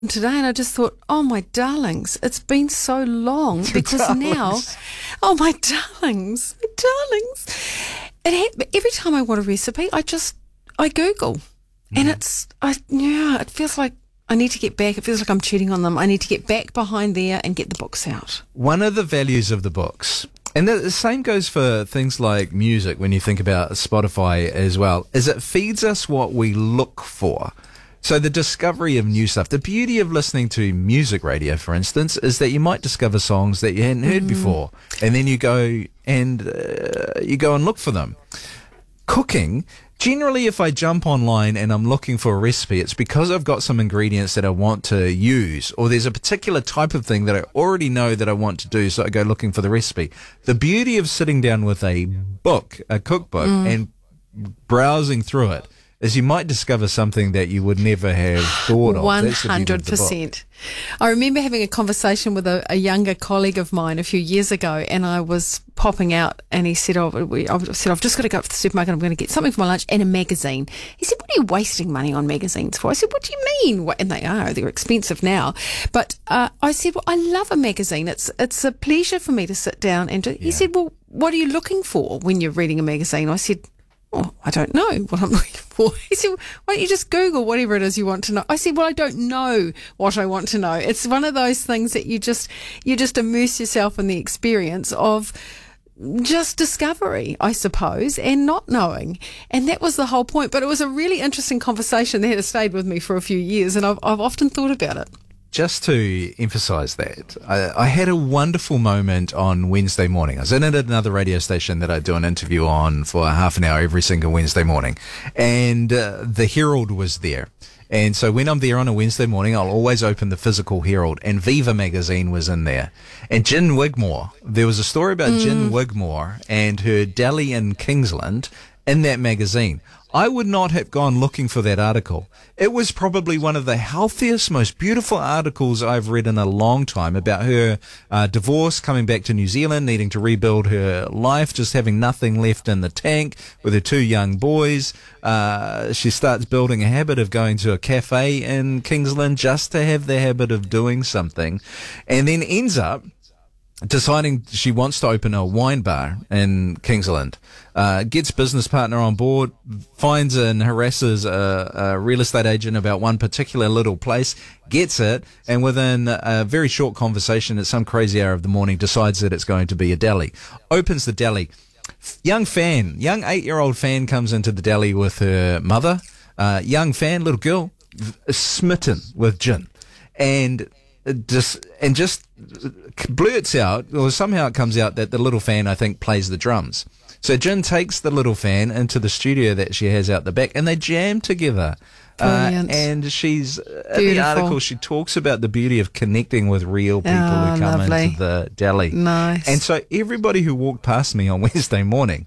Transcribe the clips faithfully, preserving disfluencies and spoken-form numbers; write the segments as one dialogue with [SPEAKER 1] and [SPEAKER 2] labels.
[SPEAKER 1] today, and I just thought, oh my darlings, it's been so long because
[SPEAKER 2] darlings.
[SPEAKER 1] now, oh my darlings, my darlings, it had, every time I want a recipe, I just I Google, mm. and it's I yeah, it feels like I need to get back. It feels like I'm cheating on them. I need to get back behind there and get the books out.
[SPEAKER 2] One of the values of the books, and the, the same goes for things like music. When you think about Spotify as well, is it feeds us what we look for. So the discovery of new stuff, the beauty of listening to music radio, for instance, is that you might discover songs that you hadn't heard mm. before, and then you go and uh, you go and look for them. Cooking, generally, if I jump online and I'm looking for a recipe, it's because I've got some ingredients that I want to use, or there's a particular type of thing that I already know that I want to do, so I go looking for the recipe. The beauty of sitting down with a book, a cookbook, mm. and browsing through it, is you might discover something that you would never have thought of.
[SPEAKER 1] one hundred percent. I remember having a conversation with a, a younger colleague of mine a few years ago, and I was popping out, and he said, oh, we, I said, I've just got to go up to the supermarket, I'm going to get something for my lunch and a magazine. He said, what are you wasting money on magazines for? I said, what do you mean? What? And they are, they're expensive now. But uh, I said, well, I love a magazine. It's it's a pleasure for me to sit down and do. He
[SPEAKER 2] Yeah.
[SPEAKER 1] said, well, what are you looking for when you're reading a magazine? I said, oh, I don't know what I'm looking for. He said, why don't you just Google whatever it is you want to know? I said, well, I don't know what I want to know. It's one of those things that you just, you just immerse yourself in the experience of just discovery, I suppose, and not knowing. And that was the whole point. But it was a really interesting conversation that has stayed with me for a few years, and I've, I've often thought about it.
[SPEAKER 2] Just to emphasise that, I, I had a wonderful moment on Wednesday morning. I was in at another radio station that I do an interview on for half an hour every single Wednesday morning, and uh, the Herald was there. And so when I'm there on a Wednesday morning, I'll always open the physical Herald, and Viva magazine was in there. And Gin Wigmore, there was a story about mm. Gin Wigmore and her deli in Kingsland in that magazine. I would not have gone looking for that article. It was probably one of the healthiest, most beautiful articles I've read in a long time about her uh, divorce, coming back to New Zealand, needing to rebuild her life, just having nothing left in the tank with her two young boys. Uh, she starts building a habit of going to a cafe in Kingsland just to have the habit of doing something, and then ends up deciding she wants to open a wine bar in Kingsland, uh, gets business partner on board, finds and harasses a, a real estate agent about one particular little place, gets it, and within a very short conversation at some crazy hour of the morning decides that it's going to be a deli. Opens the deli. Young fan, young eight-year-old fan comes into the deli with her mother. Uh, young fan, little girl, smitten with gin. And just and just blurts out, or somehow it comes out that the little fan, I think, plays the drums. So Gin takes the little fan into the studio that she has out the back, and they jam together. Uh, and she's Beautiful. In the article, she talks about the beauty of connecting with real people
[SPEAKER 1] oh,
[SPEAKER 2] who come
[SPEAKER 1] lovely.
[SPEAKER 2] into the deli.
[SPEAKER 1] Nice.
[SPEAKER 2] And so everybody who walked past me on Wednesday morning,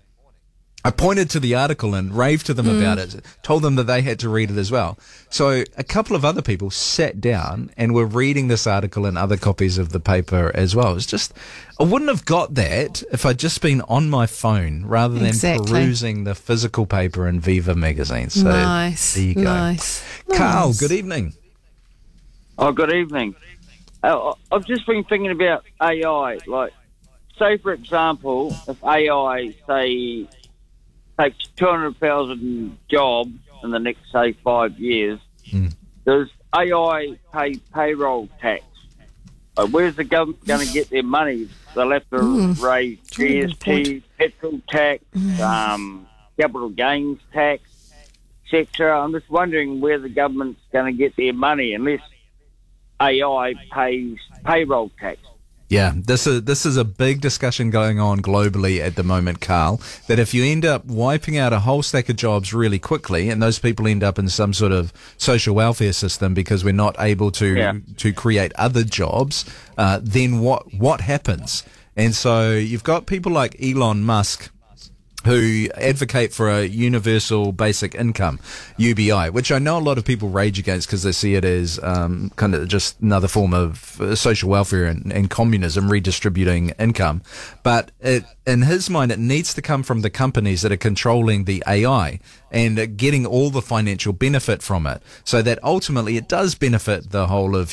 [SPEAKER 2] I pointed to the article and raved to them mm. about it, told them that they had to read it as well. So a couple of other people sat down and were reading this article and other copies of the paper as well. It was just, I wouldn't have got that if I'd just been on my phone rather than exactly. perusing the physical paper in Viva magazine. So
[SPEAKER 1] nice.
[SPEAKER 2] There you go.
[SPEAKER 1] Nice.
[SPEAKER 2] Carl,
[SPEAKER 1] nice.
[SPEAKER 2] good evening.
[SPEAKER 3] Oh, good evening. Uh, I've just been thinking about A I. Like, say, for example, if A I, say, takes two hundred thousand jobs in the next, say, five years, mm. does A I pay payroll tax? Uh, where's the government going to get their money? They'll have to mm. raise G S T, petrol tax, mm. um, capital gains tax, et cetera. I'm just wondering where the government's going to get their money unless A I pays payroll tax.
[SPEAKER 2] Yeah, this is this is a big discussion going on globally at the moment, Carl, that if you end up wiping out a whole stack of jobs really quickly and those people end up in some sort of social welfare system because we're not able to yeah. to create other jobs, uh, then what what happens? And so you've got people like Elon Musk who advocate for a universal basic income, U B I, which I know a lot of people rage against because they see it as um, kind of just another form of uh, social welfare and, and communism, redistributing income. But it, in his mind, it needs to come from the companies that are controlling the A I and uh, getting all the financial benefit from it, so that ultimately it does benefit the whole of